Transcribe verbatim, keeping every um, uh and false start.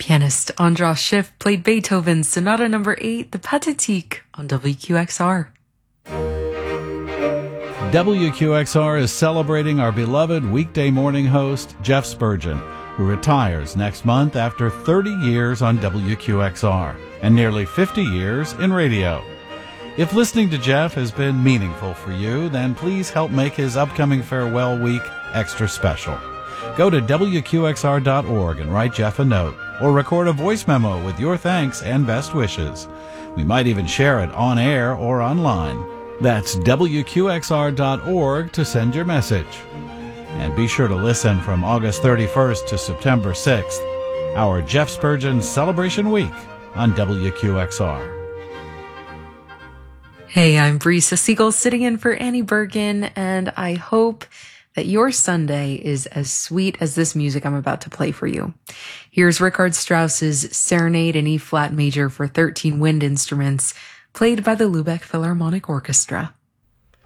Pianist Andras Schiff played Beethoven's Sonata Number eight, the Pathétique, on W Q X R. W Q X R is celebrating our beloved weekday morning host, Jeff Spurgeon, who retires next month after thirty years on W Q X R and nearly fifty years in radio. If listening to Jeff has been meaningful for you, then please help make his upcoming farewell week extra special. Go to W Q X R dot org and write Jeff a note, or record a voice memo with your thanks and best wishes. We might even share it on air or online. That's W Q X R dot org to send your message. And be sure to listen from August thirty-first to September sixth, our Jeff Spurgeon Celebration Week on W Q X R. Hey, I'm Brisa Siegel sitting in for Annie Bergen, and I hope that your Sunday is as sweet as this music I'm about to play for you. Here's Richard Strauss's Serenade in E-flat major for thirteen wind instruments, played by the Lübeck Philharmonic Orchestra.